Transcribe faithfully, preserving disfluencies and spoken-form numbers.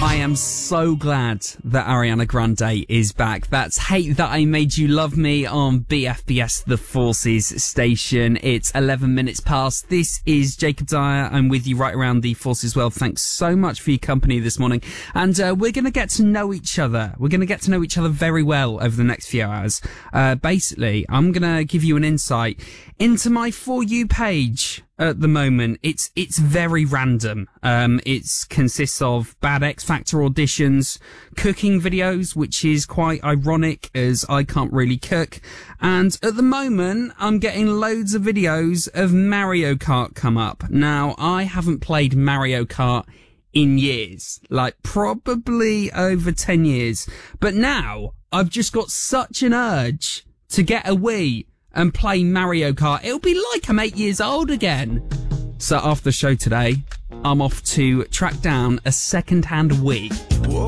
I am so glad that Ariana Grande is back. That's Hate That I Made You Love Me on B F B S The Forces station. It's eleven minutes past. This is Jacob Dyer. I'm with you right around the Forces world. Thanks so much for your company this morning. And uh, we're going to get to know each other. We're going to get to know each other very well over the next few hours. Uh, basically, I'm going to give you an insight into my For You page. At the moment, it's it's very random. Um, it consists of bad X Factor auditions, cooking videos, which is quite ironic as I can't really cook. And at the moment, I'm getting loads of videos of Mario Kart come up. Now, I haven't played Mario Kart in years, like probably over ten years. But now, I've just got such an urge to get a Wii and play Mario Kart. It'll be like I'm eight years old again. So after the show today, I'm off to track down a second-hand Wii. Whoa.